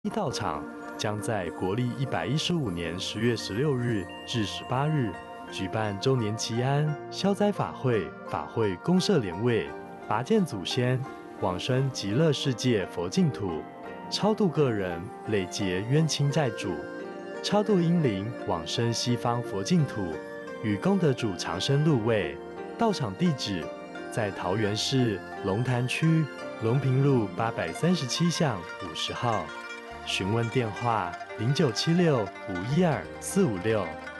道场将在国历115年10月16日至18日举办周年祈安消灾法会，法会公设莲位，拔见祖先，往生极乐世界佛净土，超度个人累劫冤亲债主，超度阴灵往生西方佛净土，与功德主长生入位。道场地址在桃园市龙潭区龙平路837巷50号。询问电话：0976512456。